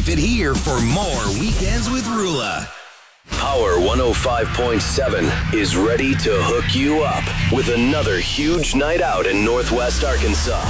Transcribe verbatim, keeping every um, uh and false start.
Keep it here for more Weekends with Rula. Power one oh five point seven is ready to hook you up with another huge night out in Northwest Arkansas.